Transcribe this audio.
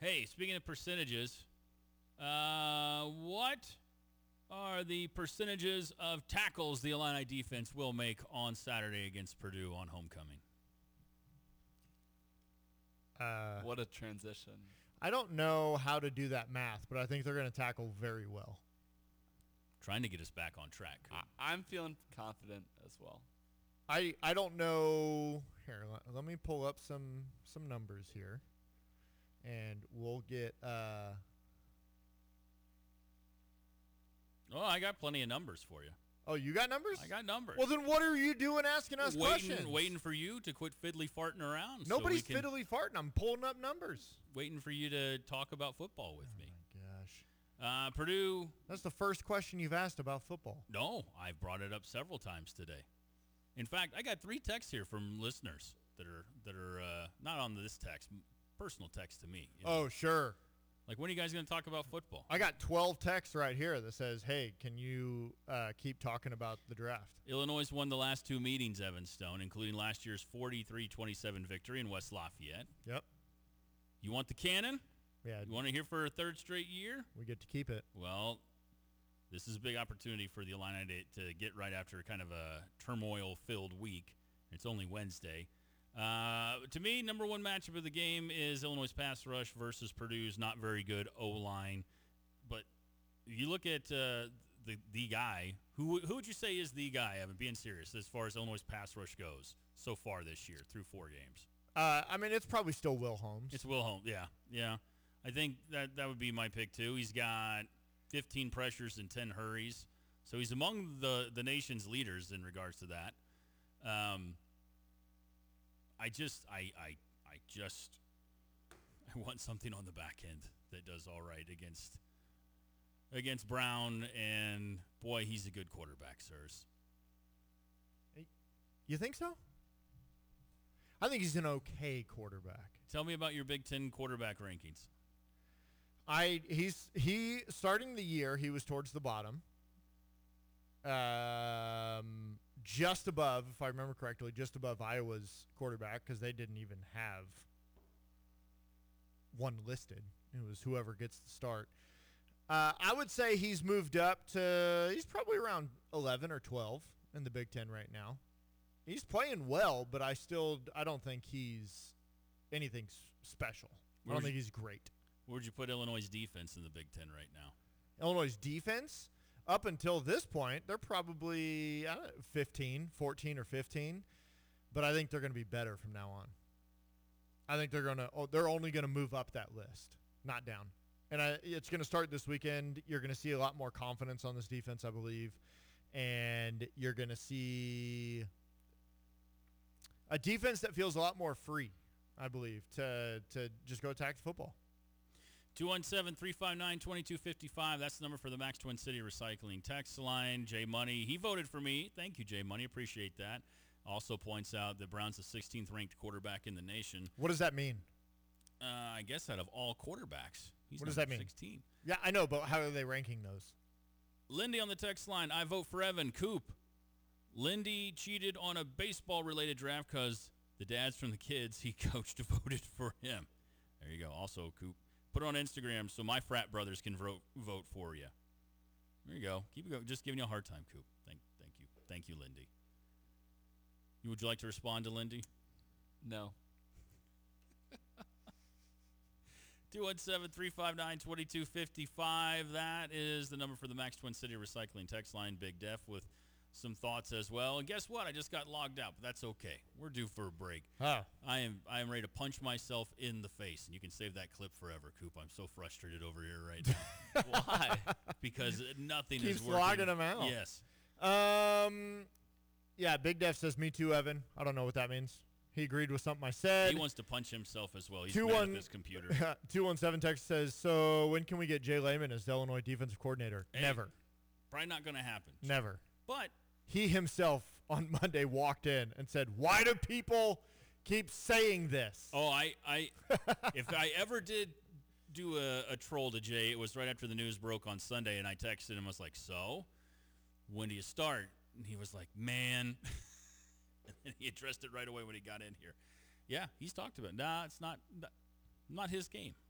Hey, speaking of percentages, what are the percentages of tackles the Illini defense will make on Saturday against Purdue on homecoming? What a transition. I don't know how to do that math, but I think they're going to tackle very well. Trying to get us back on track. I'm feeling confident as well. I don't know. Here, let me pull up some numbers here, and we'll get. Oh, I got plenty of numbers for you. Oh, you got numbers? I got numbers. Well, then what are you doing asking us questions? Waiting for you to quit fiddly farting around. Nobody's fiddly farting. I'm pulling up numbers. Waiting for you to talk about football with me. Oh, my gosh. Purdue. That's the first question you've asked about football. No, I've brought it up several times today. In fact, I got 3 texts here from listeners that are not on this text, personal text to me. Oh, sure. Like, when are you guys going to talk about football? I got 12 texts right here that says, hey, can you keep talking about the draft? Illinois won the last 2 meetings, Evan Stone, including last year's 43-27 victory in West Lafayette. Yep. You want the cannon? Yeah. You want to hear for a 3rd straight year? We get to keep it. Well, this is a big opportunity for the Illini to get right after kind of a turmoil-filled week. It's only Wednesday. To me, number 1 matchup of the game is Illinois' pass rush versus Purdue's not very good O-line. But you look at the guy. Who would you say is the guy, Evan, being serious, as far as Illinois' pass rush goes so far this year through 4 games? I mean, it's probably still Will Holmes. It's Will Holmes, yeah. I think that would be my pick, too. He's got 15 pressures and 10 hurries. So he's among the nation's leaders in regards to that. I want something on the back end that does all right against Brown, and boy, he's a good quarterback, sirs. You think so? I think he's an okay quarterback. Tell me about your Big Ten quarterback rankings. He starting the year, he was towards the bottom. Just above, if I remember correctly, just above Iowa's quarterback, because they didn't even have one listed. It was whoever gets the start. I would say he's moved up to, he's probably around 11 or 12 in the Big Ten right now. He's playing well, but I don't think he's anything special. I don't think he's great. Where would you put Illinois' defense in the Big Ten right now? Illinois' defense? Up until this point, they're probably 14 or 15, but I think they're going to be better from now on. I think they're only going to move up that list, not down. And it's going to start this weekend. You're going to see a lot more confidence on this defense, I believe, and you're going to see a defense that feels a lot more free, I believe, to just go attack the football. 217-359-2255. That's the number for the Max Twin City Recycling text line. Jay Money, he voted for me. Thank you, Jay Money. Appreciate that. Also points out that Brown's the 16th ranked quarterback in the nation. What does that mean? I guess out of all quarterbacks. He's what does that mean? 16. Yeah, I know, but how are they ranking those? Lindy on the text line. I vote for Evan. Coop. Lindy cheated on a baseball-related draft because the dads from the kids he coached voted for him. There you go. Also, Coop. Put it on Instagram so my frat brothers can vote for you. There you go. Keep it going. Just giving you a hard time, Coop. Thank you. Thank you, Lindy. Would you like to respond to Lindy? No. 217-359-2255. That is the number for the Max Twin City Recycling text line. Big Def with some thoughts as well. And guess what? I just got logged out, but that's okay. We're due for a break. Huh. I am ready to punch myself in the face, and you can save that clip forever, Coop. I'm so frustrated over here right now. Why? Because nothing Keeps is working. logging them out. Yes. Yeah, Big Def says me too, Evan. I don't know what that means. He agreed with something I said. He wants to punch himself as well. He's mad at his computer. 217 text says, so when can we get Jay Lehman as the Illinois defensive coordinator? Hey, never. Probably not going to happen. Never. But he himself on Monday walked in and said, why do people keep saying this? Oh, if I ever did do a troll to Jay, it was right after the news broke on Sunday, and I texted him. I was like, so, when do you start? And he was like, man. And he addressed it right away when he got in here. Yeah, he's talked about it. Nah, it's not his game.